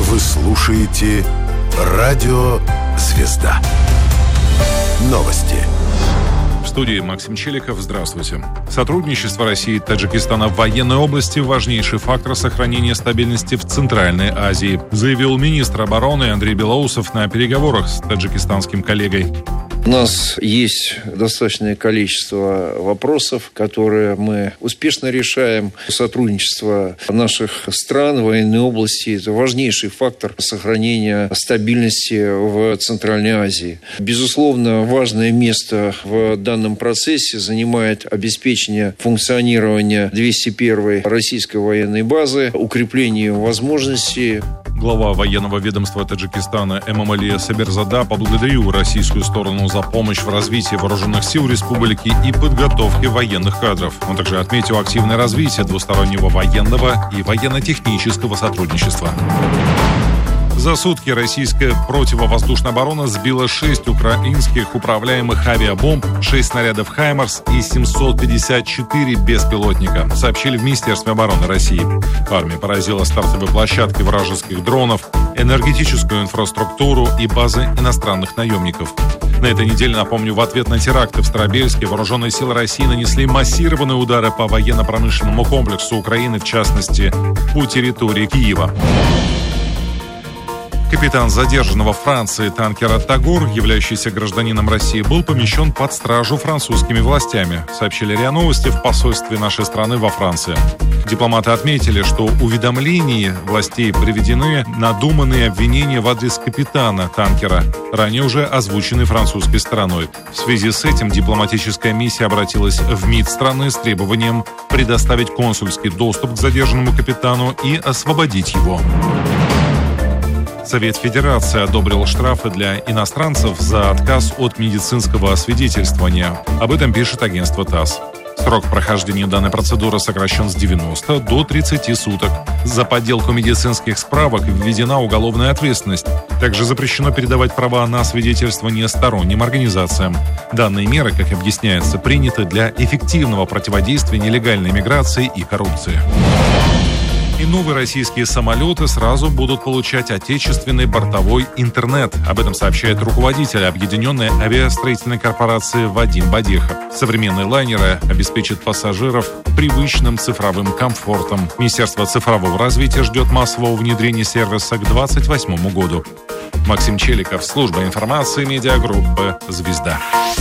Вы слушаете Радио «Звезда». Новости. В студии Максим Челиков. Здравствуйте. Сотрудничество России и Таджикистана в военной области – важнейший фактор сохранения стабильности в Центральной Азии, заявил министр обороны Андрей Белоусов на переговорах с таджикистанским коллегой. У нас есть достаточное количество вопросов, которые мы успешно решаем. Сотрудничество наших стран в военной области – это важнейший фактор сохранения стабильности в Центральной Азии. Безусловно, важное место в данном процессе занимает обеспечение функционирования 201-й российской военной базы, укрепление возможностей. Глава военного ведомства Таджикистана Эмомали Сабирзада поблагодарил российскую сторону за помощь в развитии вооруженных сил республики и подготовке военных кадров. Он также отметил активное развитие двустороннего военного и военно-технического сотрудничества. За сутки российская противовоздушная оборона сбила 6 украинских управляемых авиабомб, 6 снарядов «Хаймарс» и 754 беспилотника, сообщили в Министерстве обороны России. Армия поразила стартовые площадки вражеских дронов, энергетическую инфраструктуру и базы иностранных наемников. На этой неделе, напомню, в ответ на теракты в Старобельске вооруженные силы России нанесли массированные удары по военно-промышленному комплексу Украины, в частности, по территории Киева. Капитан задержанного в Франции танкера «Тагор», являющийся гражданином России, был помещен под стражу французскими властями, сообщили РИА Новости в посольстве нашей страны во Франции. Дипломаты отметили, что в уведомлении властей приведены надуманные обвинения в адрес капитана танкера, ранее уже озвученные французской стороной. В связи с этим дипломатическая миссия обратилась в МИД страны с требованием предоставить консульский доступ к задержанному капитану и освободить его. Совет Федерации одобрил штрафы для иностранцев за отказ от медицинского освидетельствования. Об этом пишет агентство ТАСС. Срок прохождения данной процедуры сокращен с 90 до 30 суток. За подделку медицинских справок введена уголовная ответственность. Также запрещено передавать права на освидетельствование сторонним организациям. Данные меры, как объясняется, приняты для эффективного противодействия нелегальной миграции и коррупции. И новые российские самолеты сразу будут получать отечественный бортовой интернет. Об этом сообщает руководитель Объединенной авиастроительной корпорации Вадим Бадирхов. Современные лайнеры обеспечат пассажиров привычным цифровым комфортом. Министерство цифрового развития ждет массового внедрения сервиса к 2028 году. Максим Челиков, служба информации медиагруппы «Звезда».